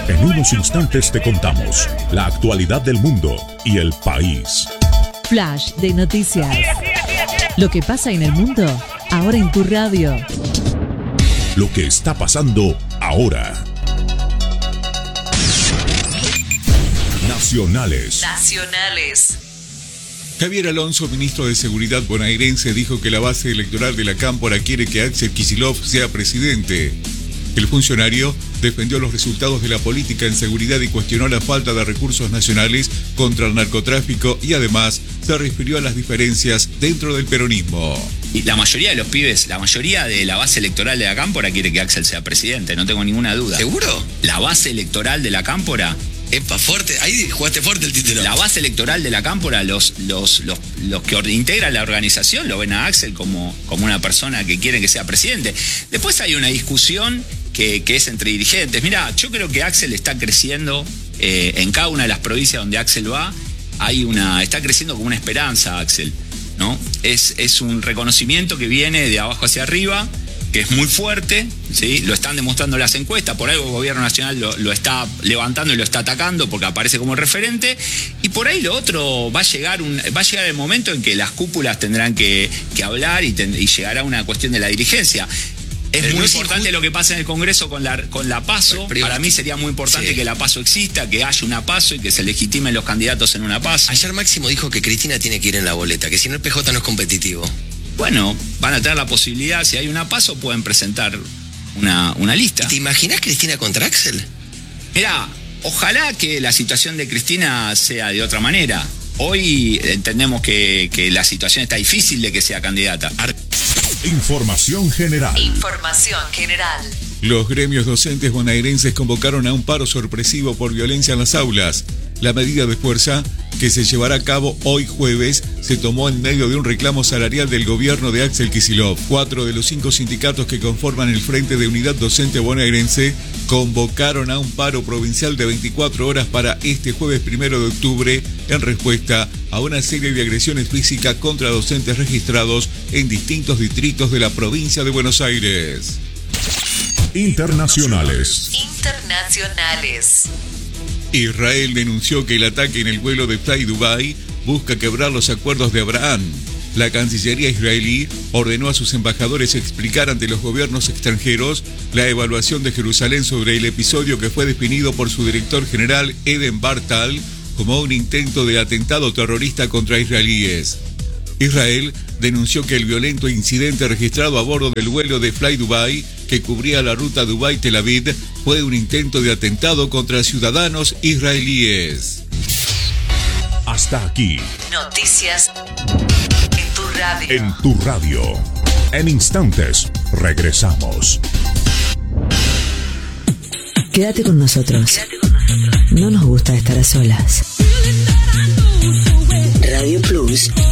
En unos instantes te contamos la actualidad del mundo y el país. Flash de noticias. Lo que pasa en el mundo, ahora en tu radio. Lo que está pasando ahora. Nacionales. Javier Alonso, ministro de Seguridad bonaerense, dijo que la base electoral de la Cámpora quiere que Axel Kicillof sea presidente. El funcionario defendió los resultados de la política en seguridad y cuestionó la falta de recursos nacionales contra el narcotráfico y además se refirió a las diferencias dentro del peronismo. Y la mayoría de los pibes, la mayoría de la base electoral de la Cámpora quiere que Axel sea presidente, no tengo ninguna duda. ¿Seguro? La base electoral de la Cámpora... Epa, fuerte, ahí jugaste fuerte el título. La base electoral de la Cámpora, los que integran la organización lo ven a Axel como una persona que quiere que sea presidente. Después hay una discusión que es entre dirigentes. Mirá, yo creo que Axel está creciendo en cada una de las provincias donde Axel va. Está creciendo como una esperanza, Axel, ¿no? Es un reconocimiento que viene de abajo hacia arriba, que es muy fuerte, ¿sí? Lo están demostrando las encuestas, por algo el gobierno nacional lo está levantando y lo está atacando porque aparece como referente, y por ahí lo otro va a llegar el momento en que las cúpulas tendrán que hablar y llegará una cuestión de la dirigencia. Es muy importante lo que pasa en el Congreso con la PASO. Para mí sería muy importante que la PASO exista, que haya una PASO y que se legitimen los candidatos en una PASO. Ayer Máximo dijo que Cristina tiene que ir en la boleta, que si no el PJ no es competitivo. Bueno, van a tener la posibilidad, si hay una PASO, pueden presentar una lista. ¿Te imaginas Cristina contra Axel? Mirá, ojalá que la situación de Cristina sea de otra manera. Hoy entendemos que la situación está difícil de que sea candidata. Información general. Los gremios docentes bonaerenses convocaron a un paro sorpresivo por violencia en las aulas. La medida de fuerza, que se llevará a cabo hoy jueves, se tomó en medio de un reclamo salarial del gobierno de Axel Kicillof. 4 de los 5 sindicatos que conforman el Frente de Unidad Docente Bonaerense convocaron a un paro provincial de 24 horas para este jueves 1 de octubre en respuesta a una serie de agresiones físicas contra docentes registrados en distintos distritos de la provincia de Buenos Aires. Internacionales. Israel denunció que el ataque en el vuelo de Fly Dubai busca quebrar los acuerdos de Abraham. La Cancillería israelí ordenó a sus embajadores explicar ante los gobiernos extranjeros la evaluación de Jerusalén sobre el episodio que fue definido por su director general Eden Bartal como un intento de atentado terrorista contra israelíes. Israel denunció que el violento incidente registrado a bordo del vuelo de Fly Dubai, que cubría la ruta Dubái-Tel Aviv, fue un intento de atentado contra ciudadanos israelíes. Hasta aquí. Noticias en tu radio. En tu radio. En instantes, regresamos. Quédate con nosotros. No nos gusta estar a solas. Radio Plus